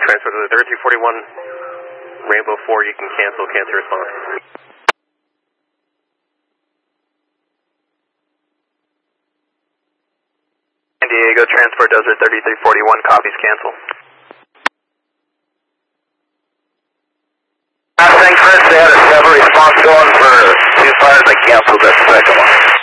transfer to the 3341 Rainbow 4, you can cancel response. San Diego, transfer Desert 3341, copies, cancel. St. Chris, they had a 7 response going for 2 fires, I canceled that second one.